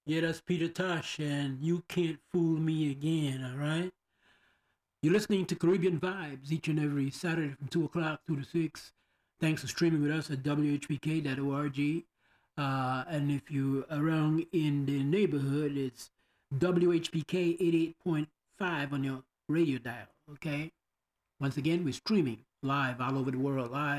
Yeah, that's Peter Tosh, and you can't fool me again, all right? You're listening to Caribbean Vibes each and every Saturday from 2 o'clock, 2 to 6. Thanks for streaming with us at whpk.org. And if you're around in the neighborhood, it's WHPK 88.5 on your radio dial, okay? Once again, we're streaming live all over the world, live